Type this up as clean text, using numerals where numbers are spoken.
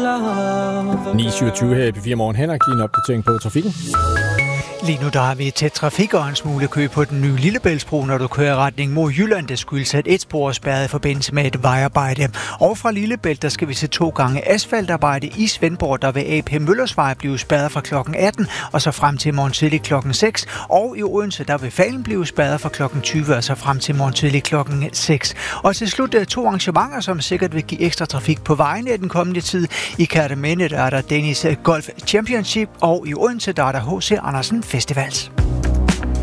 9:27 her i P4 Morgen. Henrik, lige en opdatering på trafikken. Lige nu der har vi tæt trafik og en smule kø på den nye Lillebæltsbro, når du kører i retning mod Jylland. Det skyldes, at et spor er spærret i forbindelse med et vejarbejde. Og fra Lillebælt, der skal vi se 2 gange asfaltarbejde i Svendborg, der vil AP Møllersvej blive spærret fra klokken 18 og så frem til morgen tidlig klokken 6. Og i Odense, der vil Falen blive spærret fra klokken 20 og så frem til morgen tidlig klokken 6. Og til slut 2 arrangementer, som sikkert vil give ekstra trafik på vejene i den kommende tid. I Kerteminde, der er der Danish Golf Championship, og i Odense, der er der H.C. Andersen Festivals.